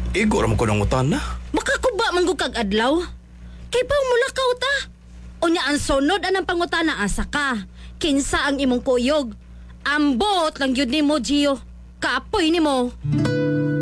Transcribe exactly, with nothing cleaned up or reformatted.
Igo ra mo ko ng utana. Makakuba man gud kag adlaw. Kay pa mulakaw ta. Unya ang sunod anang pangutana asa ka. Kinsa ang imong kuyog? Ambot lang yun nimo, Gio. Kaapoy nimo.